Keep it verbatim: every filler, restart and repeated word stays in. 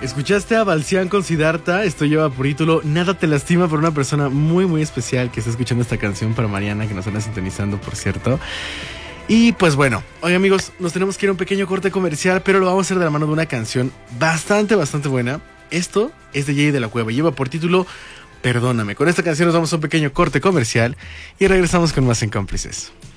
Escuchaste a Balcián con Siddhartha. Esto lleva por título Nada te lastima, por una persona muy muy especial que está escuchando esta canción, para Mariana, que nos anda sintonizando, por cierto. Y pues bueno, hoy amigos, nos tenemos que ir a un pequeño corte comercial, pero lo vamos a hacer de la mano de una canción bastante bastante buena. Esto es de Jay de la Cueva, lleva por título Perdóname. Con esta canción nos vamos a un pequeño corte comercial y regresamos con más en Cómplices.